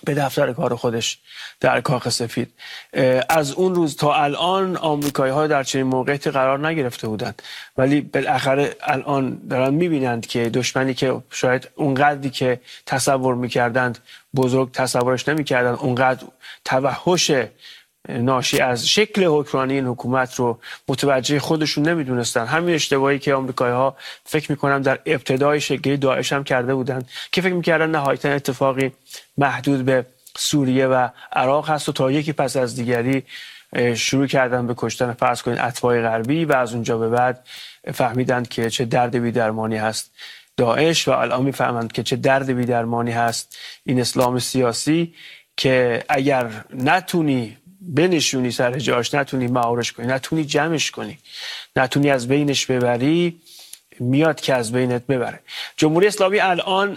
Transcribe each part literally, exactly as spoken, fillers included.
به دفتر کار خودش در کاخ سفید. از اون روز تا الان آمریکایی ها در چنین موقعیتی قرار نگرفته بودند، ولی بالاخره الان دارن میبینند که دشمنی که شاید اونقدری که تصور میکردند بزرگ تصورش نمیکردند، اونقدر توحش ناشی از شکل حکمرانی این حکومت رو متوجه خودشون نمیدونستن. همین اشتباهی که آمریکایی ها فکر میکنم در ابتدای شکلی داعش هم کرده بودند که فکر میکردن نهایتا اتفاقی محدود به سوریه و عراق هست و تا یکی پس از دیگری شروع کردن به کشتن فرض کنید اتباع غربی و از اونجا به بعد فهمیدند که چه درد بی درمانی هست داعش و الان میفهمند که چه درد بی درمانی هست این اسلام سیاسی که اگر نتونی بنشونی سر جاش، نتونی مهارش کنی، نتونی جمعش کنی، نتونی از بینش ببری، میاد که از بینت ببره. جمهوری اسلامی الان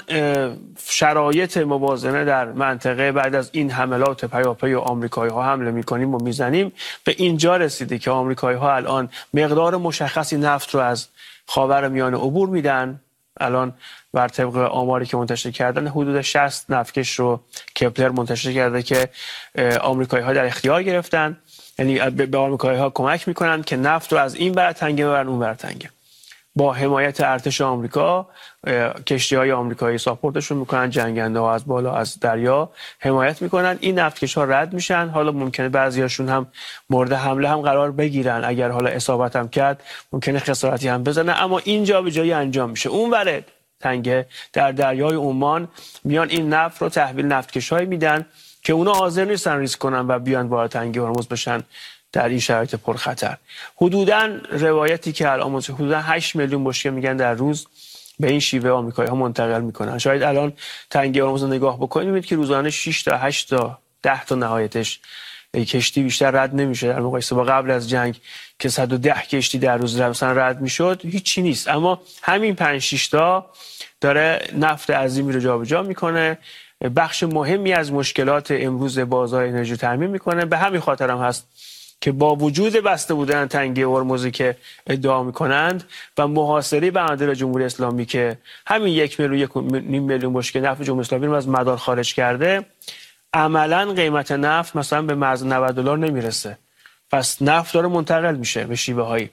شرایط موازنه در منطقه بعد از این حملات پیاپی و آمریکایی ها حمله میکنیم و میزنیم به اینجا رسیده که آمریکایی ها الان مقدار مشخصی نفت رو از خاورمیانه عبور میدن. الان بر طبق آماری که منتشر کردن حدود شصت نفتکش رو کپلر منتشر کرده که آمریکایی ها در اختیار گرفتن، یعنی به آمریکایی ها کمک میکنن که نفت رو از این ور تنگه ببرن اون ور تنگه. با حمایت ارتش آمریکا کشتی‌های آمریکایی ساپورتشون میکنن، جنگنده ها از بالا از دریا حمایت میکنن، این نفتکش ها رد میشن. حالا ممکنه بعضیاشون هم مورد حمله هم قرار بگیرن، اگر حالا اصابت هم کرد ممکنه خسارتی هم بزنه، اما اینجا به جایی انجام میشه. اون ور تنگه در دریای عمان میان این نفت رو تحویل نفتکش‌های میدن که اونا حاضر نیستن ریسک کنن و بیان وارد تنگه هرمز بشن در این شرایط پرخطر. حدوداً روایتی که الان حدوداً هشت میلیون بشکه میگن در روز به این شیوه آمریکایی ها منتقل میکنن. شاید الان تنگه هرمز رو نگاه بکنید میبینید که روزانه شش تا هشت تا ده تا نهایتش کشتی بیشتر رد نمیشه. در مقایسه با قبل از جنگ که صد و ده کشتی در روز مثلا رد میشد هیچی نیست، اما همین پنج شش تا داره نفت عظیمی رو جابجا میکنه، بخش مهمی از مشکلات امروز بازار انرژی تامین میکنه. به همین خاطر هم هست که با وجود بسته بودن تنگه هرمزی که ادعا میکنند و محاصره بنادر جمهوری اسلامی که همین یک میلیون یک نیم میلیون بشکه نفت جمهوری اسلامی رو از مدار خارج کرده، عملا قیمت نفت مثلا به مرز نود دلار نمیرسه. پس نفت داره منتقل میشه به شیوه هایی،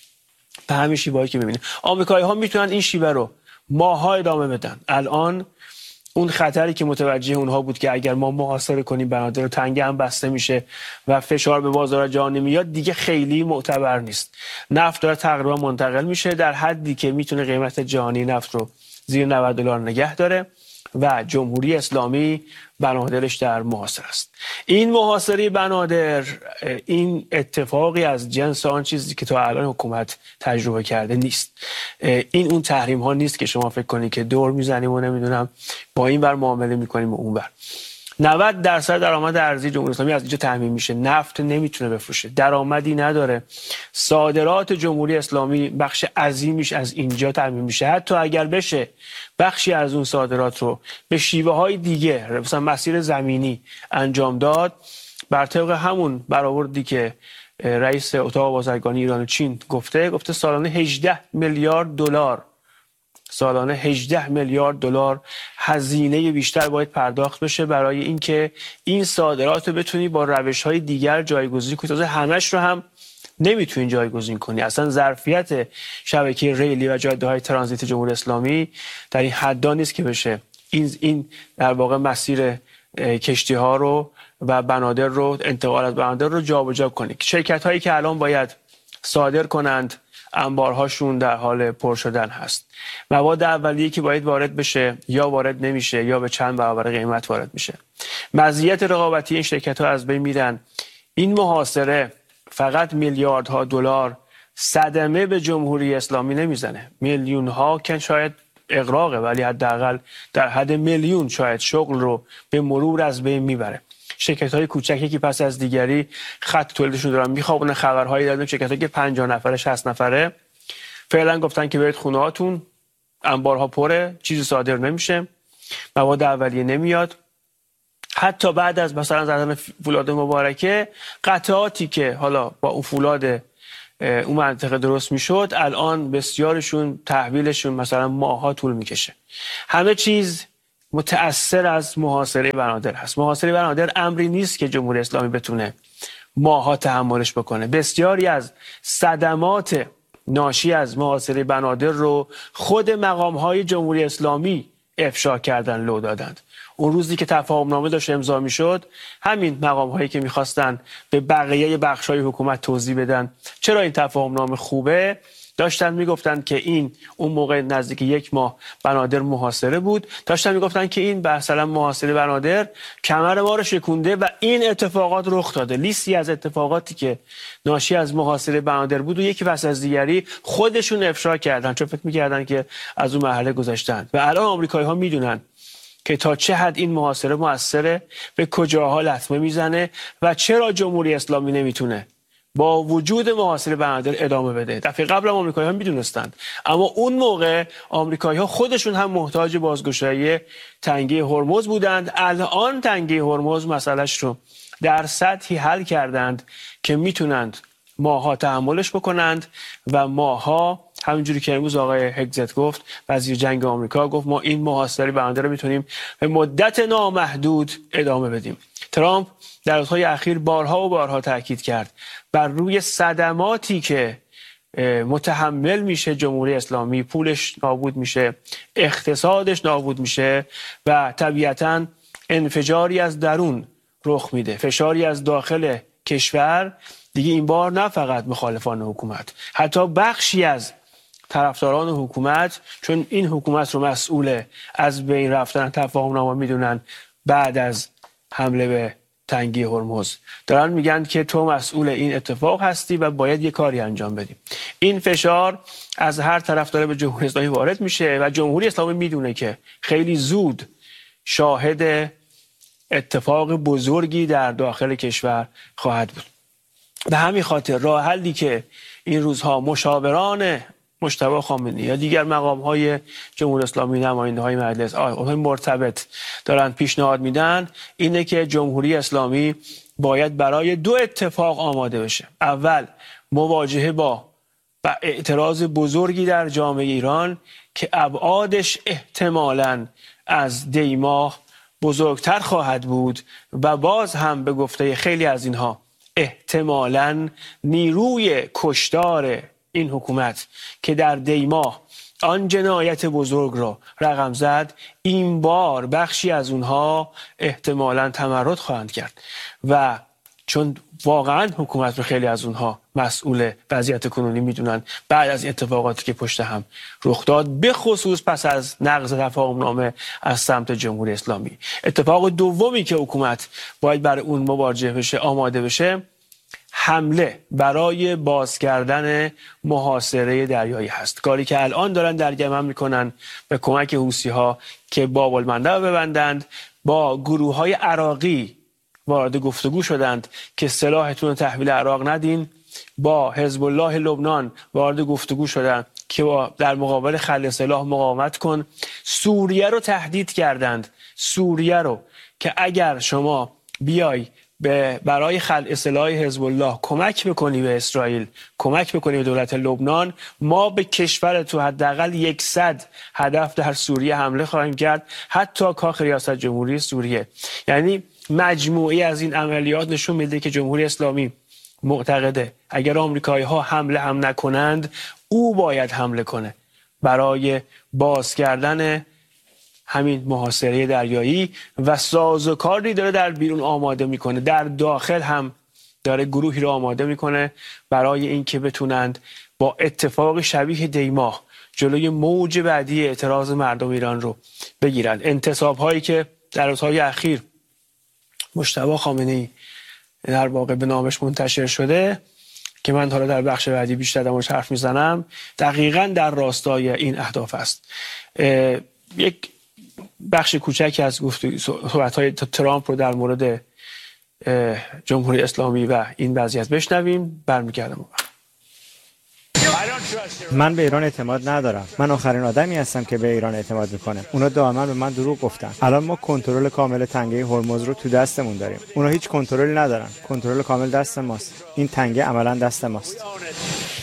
به همین شیوه هایی که میبینید. آمریکایی ها میتونن این شیوه رو ماها ادامه بدن. الان اون خطری که متوجه اونها بود که اگر ما محاصره کنیم بنادر تنگه هم بسته میشه و فشار به بازار جهانی میاد، دیگه خیلی معتبر نیست. نفت داره تقریبا منتقل میشه در حدی که میتونه قیمت جهانی نفت رو زیر نود دلار نگه داره و جمهوری اسلامی بنادرش در محاصره است. این محاصره بنادر این اتفاقی از جنس آن چیزی که تا الان حکومت تجربه کرده نیست. این اون تحریم ها نیست که شما فکر کنید که دور میزنیم و نمیدونم با این ور معامله میکنیم و اون ور. نود درصد درآمد ارزی جمهوری اسلامی از اینجا تامین میشه. نفت نمیتونه بفروشه، درآمدی نداره. صادرات جمهوری اسلامی بخش عظیمیش از اینجا تامین میشه. حتی اگر بشه بخشی از اون صادرات رو به شیوه های دیگه مثلا مسیر زمینی انجام داد، بر طبق همون برآوردی که رئیس اتاق بازرگانی ایران و چین گفته گفته سالانه هجده میلیارد دلار سالانه هجده میلیارد دلار هزینه بیشتر باید پرداخت بشه برای اینکه این صادرات رو بتونی با روش‌های دیگر جایگزین کنی. تازه همش رو هم نمیتونی جایگزین کنی. اصلا ظرفیت شبکه ریلی و جاده‌های ترانزیت جمهوری اسلامی در این حدا نیست که بشه این این در واقع مسیر کشتی‌ها رو و بنادر رو، انتقال از بنادر رو جابجا کنی. شرکت‌هایی که الان باید صادر کنند انبارهاشون در حال پر شدن هست. مواد اولیه که باید وارد بشه یا وارد نمیشه یا به چند برابر قیمت وارد میشه. مزیت رقابتی این شرکت‌ها از بین میرن. این محاصره فقط میلیاردها دلار صدمه به جمهوری اسلامی نمیزنه. میلیون ها که شاید اغراقه، ولی حداقل در حد میلیون شاید شغل رو به مرور از بین میبره. شرکت‌های کوچک یکی پس از دیگری خط تولیدشون دارن میخوابونن. خبرهایی دادن شرکت‌هایی که پنجاه نفره شصت نفره فعلا گفتن که برید خونه هاتون، انبارها پره، چیزی صادر نمیشه، مواد اولیه نمیاد. حتی بعد از مثلا زدن فولاد مبارکه، قطعاتی که حالا با اون فولاد اون منطقه درست میشد الان بسیارشون تحویلشون مثلا ماها طول میکشه. همه چیز متأثر از محاصره بنادر هست. محاصره بنادر امری نیست که جمهوری اسلامی بتونه ماها تحملش بکنه. بسیاری از صدمات ناشی از محاصره بنادر رو خود مقام‌های جمهوری اسلامی افشا کردن، لو دادند. اون روزی که تفاهم نامه داشت امضا میشد، همین مقام‌هایی که می‌خواستن به بقیه بخش‌های حکومت توضیح بدن چرا این تفاهم نامه خوبه، داشتن میگفتن که این اون موقع نزدیک یک ماه بنادر محاصره بود، داشتن میگفتن که این مثلا محاصره بنادر کمر ما رو شکونده و این اتفاقات رخ داده. لیستی از اتفاقاتی که ناشی از محاصره بنادر بود و یکی پس از دیگری خودشون افشا کردن، چون فکر میکردن که از اون مرحله گذشتن. و الان آمریکایی‌ها میدونن که تا چه حد این محاصره مؤثره، به کجاها لطمه میزنه و چرا جمهوری اسلامی نمیتونه با وجود محاصره بنادر ادامه بده. دفعه قبل هم آمریکایی‌ها میدونستند، اما اون موقع آمریکایی‌ها خودشون هم محتاج بازگشایی تنگه هرمز بودند. الان تنگه هرمز مسئلهش رو در سطحی حل کردند که میتونند ماها تحملش بکنند و ماها، همینجوری که امروز آقای هگزت گفت، وزیر جنگ آمریکا گفت، ما این محاصره بنادر رو میتونیم به مدت نامحدود ادامه بدیم. ترامپ در روزهای اخیر بارها و بارها تاکید کرد بر روی صدماتی که متحمل میشه جمهوری اسلامی، پولش نابود میشه، اقتصادش نابود میشه و طبیعتاً انفجاری از درون رخ میده، فشاری از داخل کشور. دیگه این بار نه فقط مخالفان حکومت، حتی بخشی از طرفداران حکومت، چون این حکومت رو مسئول از بین رفتن تفاهم نامه میدونن، بعد از حمله به تنگه هرمز دارن میگن که تو مسئول این اتفاق هستی و باید یه کاری انجام بدیم. این فشار از هر طرف داره به جمهوری اسلامی وارد میشه و جمهوری اسلامی میدونه که خیلی زود شاهد اتفاق بزرگی در داخل کشور خواهد بود. به همین خاطر راه حلی که این روزها مشاوران مجتبی خامنه‌ای یا دیگر مقام‌های جمهوری اسلامی، نماینده‌های مجلس، آقای مرتبط دارن پیشنهاد میدن اینه که جمهوری اسلامی باید برای دو اتفاق آماده بشه. اول، مواجهه با اعتراض بزرگی در جامعه ایران که ابعادش احتمالاً از دیماه بزرگتر خواهد بود و باز هم به گفته خیلی از اینها احتمالاً نیروی کشتار این حکومت که در دیماه آن جنایت بزرگ را رقم زد، این بار بخشی از اونها احتمالاً تمرد خواهند کرد و چون واقعاً حکومت رو خیلی از اونها مسئول وضعیت کنونی میدونن بعد از اتفاقاتی که پشت هم رخ داد، به خصوص پس از نقض تفاهم نامه از سمت جمهوری اسلامی. اتفاق دومی که حکومت باید برای اون مواجه بشه، آماده بشه، حمله برای باز کردن محاصره دریایی هست. کاری که الان دارن در یمن میکنن به کمک حوثی‌ها که باب المندب ببندند. با گروه های عراقی وارد گفتگو شدند که سلاحتون رو تحویل عراق ندین. با حزب الله لبنان وارد گفتگو شدند که با در مقابل خلع سلاح مقاومت کن. سوریه رو تهدید کردند، سوریه رو که اگر شما بیای به برای خلع سلاح حزب الله کمک بکنی به اسرائیل، کمک بکنی به دولت لبنان، ما به کشور تو حداقل صد هدف در سوریه حمله خواهیم کرد، حتی کاخ ریاست جمهوری سوریه. یعنی مجموعی از این عملیات نشون میده که جمهوری اسلامی معتقده اگر آمریکایی‌ها حمله هم نکنند، او باید حمله کنه برای باز کردن همین محاصره دریایی و سازوکاری داره در بیرون آماده میکنه، در داخل هم داره گروهی رو آماده میکنه برای اینکه بتونند با اتفاق شبیه دیماه جلوی موج بعدی اعتراض مردم ایران رو بگیرن. انتصاب هایی که در روزهای اخیر مجتبی خامنه‌ای در واقع به نامش منتشر شده که من حالا در بخش بعدی بیشتر درموردش حرف میزنم، دقیقاً در راستای این اهداف است. یک بخش کوچکی از صحبت‌های ترامپ رو در مورد جمهوری اسلامی و این وضعیت بشنویم، برمیگردم. من به ایران اعتماد ندارم. من آخرین آدمی هستم که به ایران اعتماد میکنه. اونا دائما به من دروغ گفتن. الان ما کنترل کامل تنگه هرمز رو تو دستمون داریم. اونا هیچ کنترلی ندارن. کنترل کامل دست ماست. این تنگه عملاً دست ماست.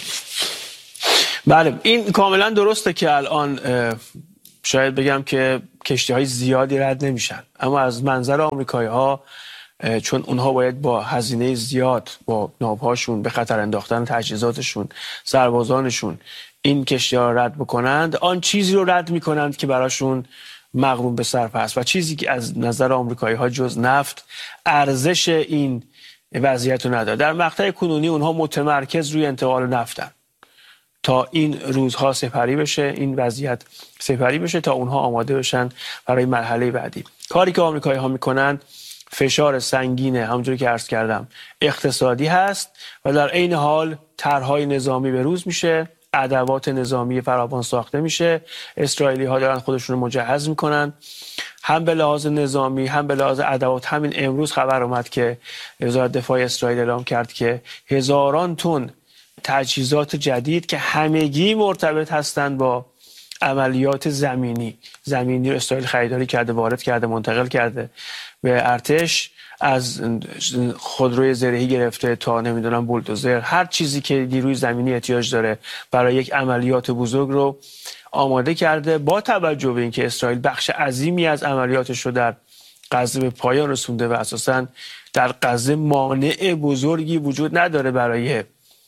بله، این کاملا درسته که الان شاید بگم که کشتی‌های زیادی رد نمیشن. اما از منظر آمریکایی‌ها، چون اونها باید با هزینه زیاد با ناوهاشون به خطر انداختن تجهیزاتشون، سربازانشون این کشتی‌ها رد بکنند، آن چیزی رو رد میکنند که براشون مغروم به صرف است و چیزی که از نظر آمریکایی‌ها جز نفت ارزش این وضعیت رو نداره. در مقطع کنونی اونها متمرکز روی انتقال نفتن تا این روزها سپری بشه، این وضعیت سپری بشه تا اونها آماده بشن برای مرحله بعدی. کاری که آمریکایی‌ها میکنن فشار سنگینه، همونجوری که عرض کردم اقتصادی هست و در عین حال طرح‌های نظامی به روز میشه، ادوات نظامی فراوان ساخته میشه. اسرائیلی ها دارن خودشون رو مجهز میکنن، هم به لحاظ نظامی هم به لحاظ ادوات. همین امروز خبر اومد که وزارت دفاع اسرائیل اعلام کرد که هزاران تن تجهیزات جدید که همگی مرتبط هستند با عملیات زمینی زمینی رو اسرائیل خریداری کرده، وارد کرده، منتقل کرده به ارتش، از خودروی زرهی گرفته تا نمیدونم بولدوزر، هر چیزی که نیروی زمینی احتیاج داره برای یک عملیات بزرگ رو آماده کرده. با توجه به اینکه اسرائیل بخش عظیمی از عملیاتش رو در غزه به پایان رسونده و اساساً در غزه مانع بزرگی وجود نداره برای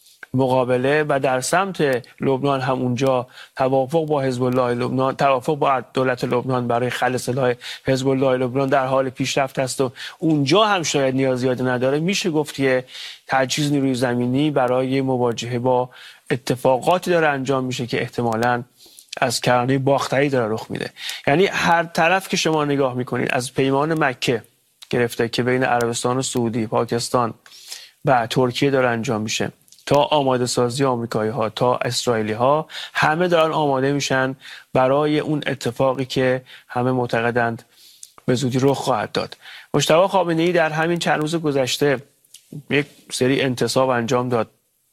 مقابله و در سمت لبنان هم اونجا توافق با حزب الله لبنان، توافق با دولت لبنان برای خلع سلاح حزب الله لبنان در حال پیشرفت است و اونجا هم شاید نیاز زیاد نداره. میشه گفت که تجهیز نیروی زمینی برای مواجهه با اتفاقاتی داره انجام میشه که احتمالاً از کرانه باختری داره رخ میده. یعنی هر طرف که شما نگاه میکنید، از پیمان مکه گرفته که بین عربستان و سعودی، پاکستان و ترکیه داره انجام میشه، تا آماده سازی آمریکایی ها تا اسرائیلی ها، همه دارن آماده میشن برای اون اتفاقی که همه معتقدند به زودی رخ خواهد داد. مجتبی خامنه‌ای در همین چند روز گذشته یک سری انتصاب انجام داد،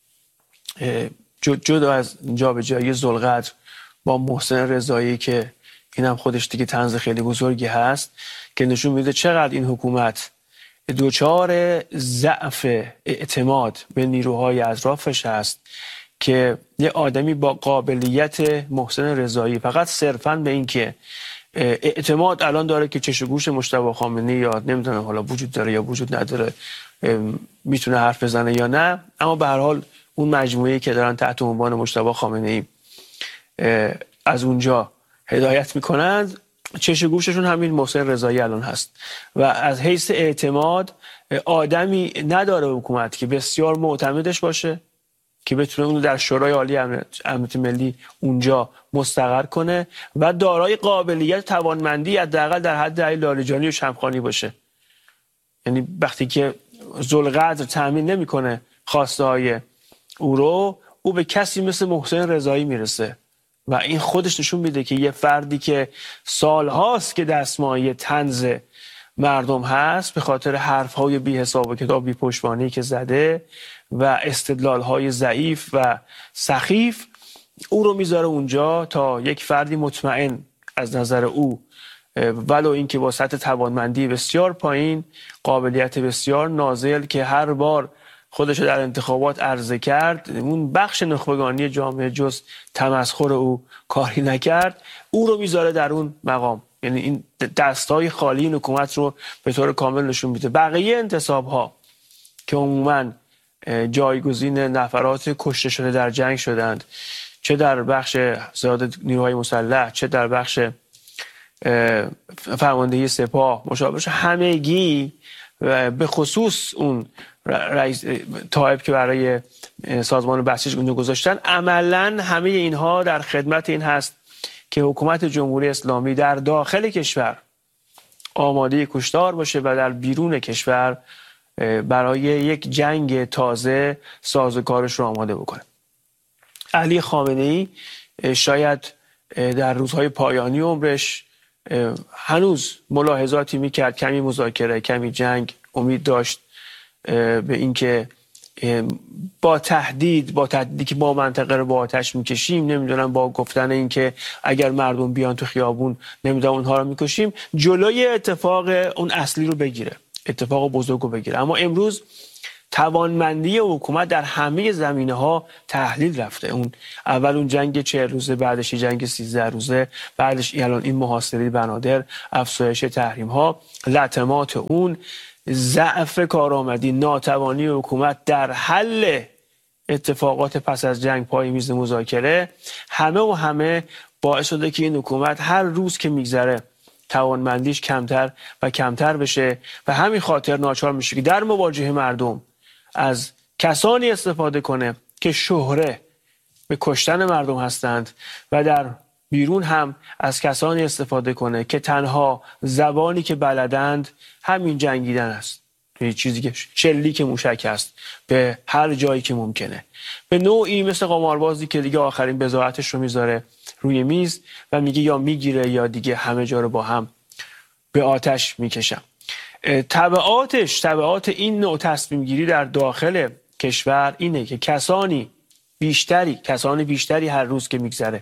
جدا از جابجایی ذوالقدر با محسن رضایی که اینم خودش دیگه طنز خیلی بزرگی هست که نشون میده چقدر این حکومت دوچار ضعف اعتماد به نیروهای اطرافش هست که یه آدمی با قابلیت محسن رضایی فقط صرفاً به این که اعتماد الان داره که چش و گوش مجتبی خامنه‌ای یا نمیدونم حالا وجود داره یا وجود نداره، میتونه حرف بزنه یا نه، اما به هر حال اون مجموعه‌ای که دارن تحت عنوان مجتبی خامنه‌ای از اونجا هدایت میکنند، چش گوششون همین محسن رضایی الان هست و از حیث اعتماد آدمی نداره حکومت که بسیار معتمدش باشه، که بتونه اونو در شورای عالی امنیت ملی اونجا مستقر کنه و دارای قابلیت توانمندی حداقل در حد علی لاریجانی و شمخانی باشه. یعنی وقتی که ذوالقدر تامین نمیکنه خواسته های او رو، او به کسی مثل محسن رضایی میرسه و این خودش نشون میده که یه فردی که سالهاست که دستمایه طنز مردم هست به خاطر حرفهای بی حساب و کتاب بی پشتوانه‌ای که زده و استدلالهای ضعیف و سخیف، او رو میذاره اونجا تا یک فردی مطمئن از نظر او، ولو اینکه با سطح توانمندی بسیار پایین، قابلیت بسیار نازل که هر بار خودش در انتخابات عرضه کرد، اون بخش نخبگانی جامعه جز تمسخر او کاری نکرد، او رو میذاره در اون مقام. یعنی این دستای خالی این حکومت رو به طور کامل نشون میده. بقیه انتصاب ها که عموما جایگزین نفرات کشته شده در جنگ شدند، چه در بخش زیاد نیروهای مسلح، چه در بخش فرماندهی سپاه، مشابهش همگی به خصوص اون رئیس طائب که برای سازمان بسیج اونجا گذاشتن، عملا همه اینها در خدمت این هست که حکومت جمهوری اسلامی در داخل کشور آماده کشتار باشه و در بیرون کشور برای یک جنگ تازه سازوکارش رو آماده بکنه. علی خامنه‌ای شاید در روزهای پایانی عمرش هنوز ملاحظاتی میکرد، کمی مذاکره، کمی جنگ، امید داشت به اینکه با تهدید با تهدیدی که با منطقه رو با آتش میکشیم، نمیدونم با گفتن اینکه اگر مردم بیان تو خیابون نمیدونم اونها رو میکشیم، جلوی اتفاق اون اصلی رو بگیره، اتفاق بزرگ رو بگیره. اما امروز توانمندی حکومت در همه زمینه‌ها تحلیل رفته. اون اول اون جنگ چهل روزه، بعدش جنگ سیزده روزه، بعدش الان این محاصره بنادر، افزایش تحریم‌ها، لطمات اون، ضعف کارآمدی، ناتوانی حکومت در حل اتفاقات پس از جنگ پای میز مذاکره، همه و همه باعث شده که این حکومت هر روز که میگذره توانمندیش کمتر و کمتر بشه و همین خاطر ناچار میشه که در مواجهه مردم از کسانی استفاده کنه که شهره به کشتن مردم هستند و در بیرون هم از کسانی استفاده کنه که تنها زبانی که بلدند همین جنگیدن است. یه چیزی که شلیک موشک است به هر جایی که ممکنه، به نوعی مثل قماربازی که دیگه آخرین بضاعتش رو میذاره روی میز و میگه یا میگیره یا دیگه همه جا رو با هم به آتش میکشم. تبعاتش تبعات این نوع تصمیم گیری در داخل کشور اینه که کسانی بیشتری کسانی بیشتری هر روز که میگذره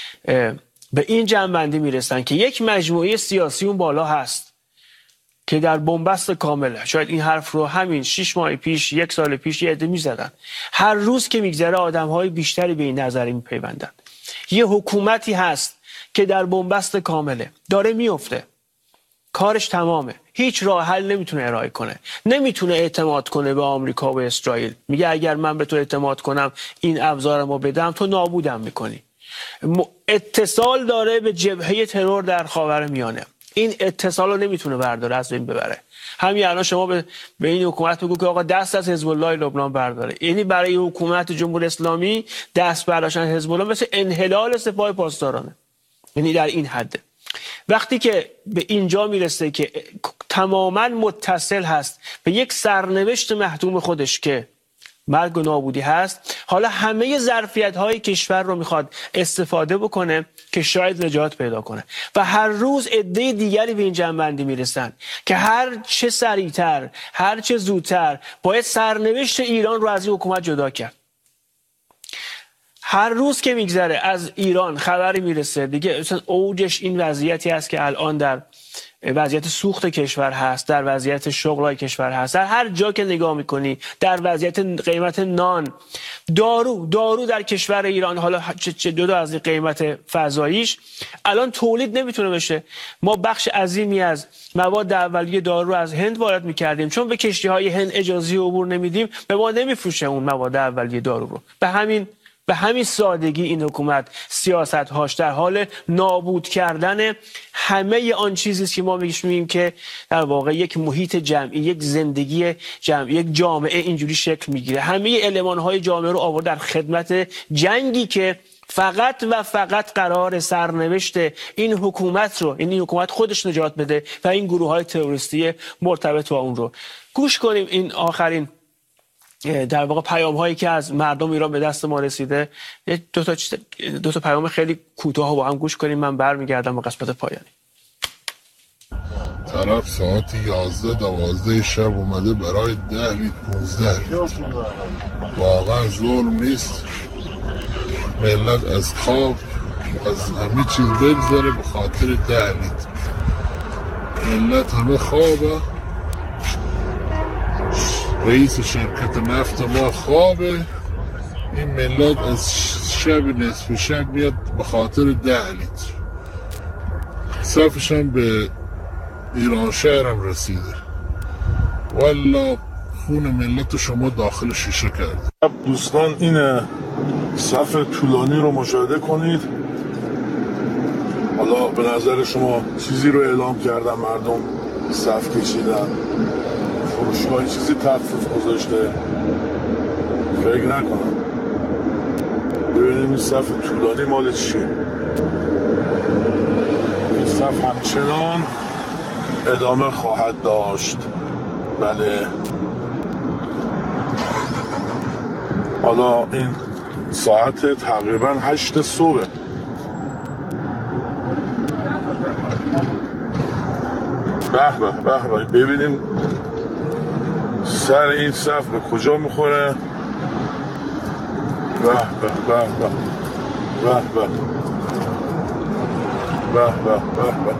به این جنبندی میرسن که یک مجموعه سیاسی اون بالا هست که در بنبست کامله. شاید این حرف رو همین شش ماه پیش، یک سال پیش یه عده میزدن. هر روز که میگذره آدم‌های بیشتری به این نظری میپیوندن. یه حکومتی هست که در بنبست کامله، داره میفته، کارش تمامه، هیچ راه حل نمیتونه ارائه کنه، نمیتونه اعتماد کنه به آمریکا و اسرائیل. میگه اگر من به تو اعتماد کنم این ابزارمو بدم تو نابودم میکنی. اتصال داره به جبهه ترور در خاورمیانه، این اتصال رو نمیتونه برداره، از بین ببره. همین الان شما به, به این حکومت بگو که آقا دست از حزب الله لبنان برداره، یعنی برای حکومت جمهوری اسلامی دست برداشتن حزب الله مثل انحلال سپاه پاسدارانه، یعنی در این حده. وقتی که به اینجا میرسه که تماما متصل هست به یک سرنوشت محتوم خودش که مرگ و نابودی هست، حالا همه ظرفیت های کشور رو میخواد استفاده بکنه که شاید نجات پیدا کنه و هر روز عده دیگری به این جنبندی میرسن که هر چه سریعتر، هر چه زودتر باید سرنوشت ایران رو از این حکومت جدا کرد. هر روز که میگذره از ایران خبری میرسه دیگه، مثلا اوجش این وضعیتی است که الان در وضعیت سوخت کشور هست، در وضعیت شغلای کشور هست، در هر جا که نگاه میکنی، در وضعیت قیمت نان، دارو دارو در کشور ایران، حالا چه جدا از قیمت فضاییش الان تولید نمیتونه بشه. ما بخش عظیمی از مواد اولیه دارو از هند وارد میکردیم، چون به کشتی های هند اجازه عبور نمیدیم به ما نمیفروشه اون مواد اولیه دارو رو. به همین به همین سادگی این حکومت سیاست‌هاش در حال نابود کردن همه آن چیزی که ما میگیم که در واقع یک محیط جمعی، یک زندگی جمعی، یک جامعه اینجوری شکل میگیره. همه المان‌های جامعه رو آورد در خدمت جنگی که فقط و فقط قرار سرنوشت این حکومت رو، این حکومت خودش نجات بده و این گروه‌های تروریستی مرتبط با اون رو. گوش کنیم این آخرین در واقع پیام هایی که از مردم ایران به دست ما رسیده. دو تا دو تا پیام خیلی کوتاه با هم گوش کنیم، من برمیگردم به قسمت پایانی. طرف ساعت یازده دوازده شب اومده برای ده لیتر پونزده لیتر. واقعا ظلم نیست ملت از خواب از همه چیز بگذاره به خاطر ده لیتر. ملت همه خوابه، رئیس شرکت نفت ما خوابه، این ملت از شب نصف شب میاد به خاطر ده لیتر. صفش هم به ایران شهرم رسیده. والا خون ملت شما داخل شیشه کرده. دوستان این صف طولانی رو مشاهده کنید. حالا به نظر شما چیزی رو اعلام کردن، مردم صف کشیدن، فروشگاهی چیزی تخفیف گذاشته، فکر نکنم. ببینیم این صف طولانی مال چیه. این صف همچنان ادامه خواهد داشت. بله حالا این ساعت تقریبا هشت صبح. به به به به ببینیم سر این صف به کجا میخوره. به به به به به به به به به به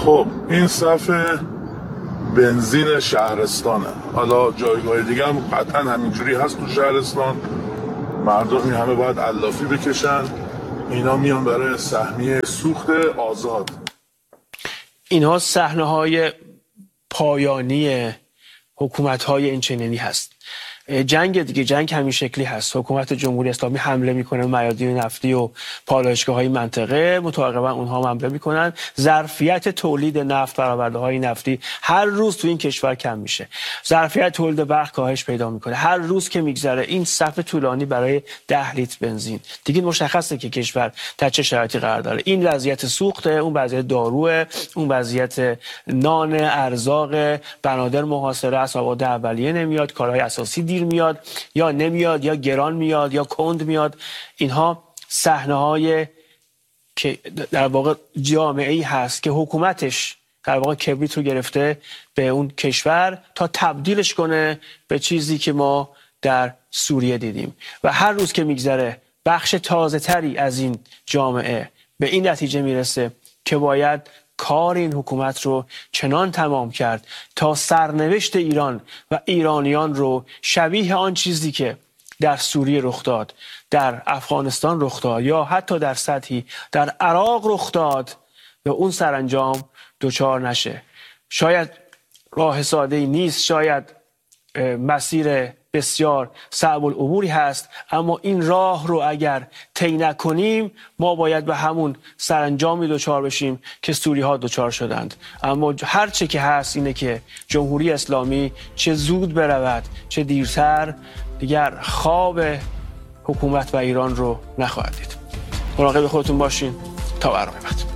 خب این صف بنزین شهرستانه. حالا جایگاه دیگه هم قطعا همینجوری هست تو شهرستان، مردم این همه باید علافی بکشن. اینا میان برای سهمیه سوخت آزاد. اینها صحنه‌های پایانی حکومت‌های اینچنینی هست. جنگ دیگه، جنگ همین شکلی هست. حکومت جمهوری اسلامی حمله میکنه میادین نفتی و پالایشگاه‌های منطقه، متعاقبا اونها هم حمله میکنن. ظرفیت تولید نفت، فرآورده‌های نفتی هر روز تو این کشور کم میشه. ظرفیت تولید برق کاهش پیدا میکنه. هر روز که میگذره این صف طولانی برای ده لیتر بنزین، دیگه مشخصه که کشور در چه شرایطی قرار داره. این وضعیت سوخته، اون وضعیت داروه، اون وضعیت نان، ارزاق، بنادر محاصره است، آباد اولیه نمیاد، کارهای اساسی دیر میاد یا نمیاد یا گران میاد یا کند میاد. اینها صحنه‌های که در واقع جامعه‌ای هست که حکومتش در واقع کبریت رو گرفته به اون کشور تا تبدیلش کنه به چیزی که ما در سوریه دیدیم. و هر روز که میگذره بخش تازه تری از این جامعه به این نتیجه میرسه که باید کار این حکومت رو چنان تمام کرد تا سرنوشت ایران و ایرانیان رو شبیه آن چیزی که در سوریه رخ داد، در افغانستان رخ داد یا حتی در سطحی در عراق رخ داد، به اون سرانجام دچار نشه. شاید راه ساده‌ای نیست، شاید مسیر بسیار صعب العبوری هست، اما این راه رو اگر طی نکنیم ما باید به همون سرانجامی دچار بشیم که سوری‌ها دچار شدند. اما هر چه که هست اینه که جمهوری اسلامی چه زود برود چه دیرتر دیگر خواب حکومت و ایران رو نخواهد دید. مراقب خودتون باشین تا برنامه بعد.